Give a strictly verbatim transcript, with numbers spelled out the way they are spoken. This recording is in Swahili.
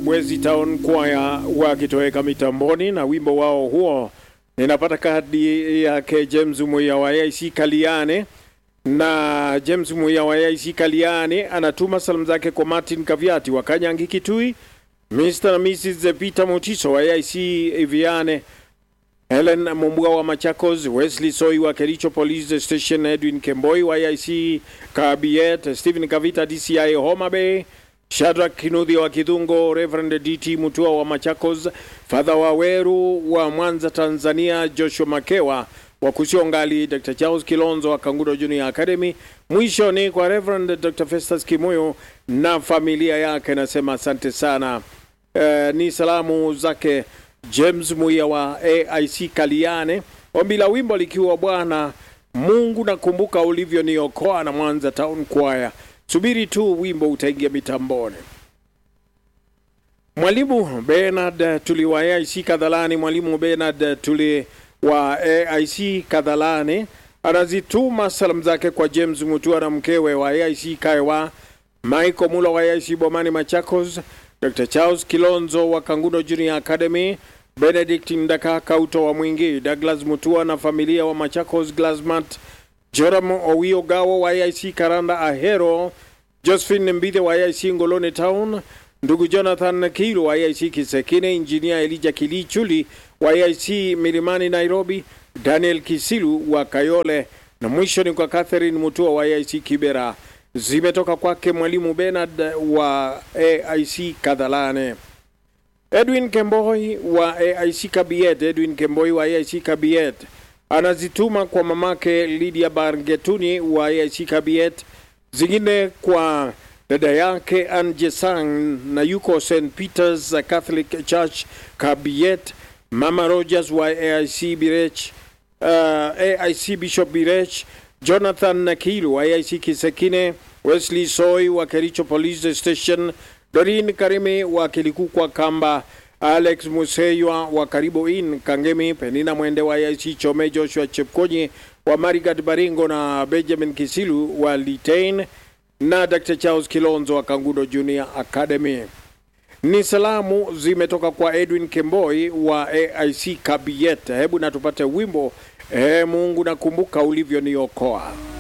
Wezi Town Choir wakitoweka mitamboni na wimbo wao huo. Ninapata kadi yake James Muya wa A I C Kaliane, na James Muya wa A I C Kaliane anatuma salamu zake kwa Martin Kaviati wa Kanyangi Kitui, Mister na Missus Peter Mutiso wa A I C Viane, Helen Mumbua wa Machakos, Wesley Soi wa Kericho Police Station, Edwin Kemboi wa A I C Kabiet, Stephen Kavita D C I Homa Bay, Shadrack Kinudhi wa Kidungo, Reverend D T Mutua wa Machakos, Father Waweru wa Mwanza Tanzania, Joshua Makewa wa Kusiongali, Doctor Charles Kilonzo wa Kangudo Junior Academy. Mwisho ni kwa Reverend Doctor Festus Kimoyo na familia yake, nasema asante sana. Uh, ni salamu zake James Muya wa A I C Kaliane. Ombi la wimbo likiwa Bwana Mungu nakumbuka ulivyo niokoa na Mwanza Town Choir. Subiri tu wimbo utaingia mitamboni. Mwalimu Bernard Tuli wa A I C Kadhalani, Mwalimu Bernard Tuli wa A I C Kadhalani anazituma salamu zake kwa James Mutua na mkewe wa A I C Kaiwa, Michael Mula wa A I C Bomani Machakos, Doctor Charles Kilonzo wa Kangudo Junior Academy, Benedict Ndaka Kauto wa Mwingi, Douglas Mutua na familia wa Machakos, Glasmat, Joram Owio Gawo wa A I C Karanda Ahero, Josephine Mbithe wa A I C Ngolone Town, ndugu Jonathan Kilo wa A I C Kisekine, Engineer Elijah Kilichuli wa A I C Milimani Nairobi, Daniel Kisilu wa Kayole, na mwisho ni kwa Catherine Mutua wa A I C Kibera. Zimetoka kwake Mwalimu Bernard wa A I C Kadhalane. Edwin Kemboi wa A I C Kabiet, Edwin Kemboi wa A I C Kabiet anazituma kwa mamake Lydia Bargetuni wa A I C Kabiet, zingine kwa dada yake Anje Sang na yuko Saint Peter's Catholic Church Kabiet, Mama Rogers wa A I C Birech, uh, A I C Bishop Birech, Jonathan Nakilu wa A I C Kisekine, Wesley Soi wa Kericho Police Station, Doreen Karime wa Kilikukwa Kamba, Alex Museywa wa Karibo Inn Kangemi, Penina Mwende wa A I C Chome, Joshua Chepkonyi wa Marigat Baringo na Benjamin Kisilu wa Litain, na Doctor Charles Kilonzo wa Kangudo Junior Academy. Ni salamu zimetoka kwa Edwin Kemboi wa A I C Kabiet. Hebu na tupate wimbo, e Mungu nakumbuka ulivyo niokoa.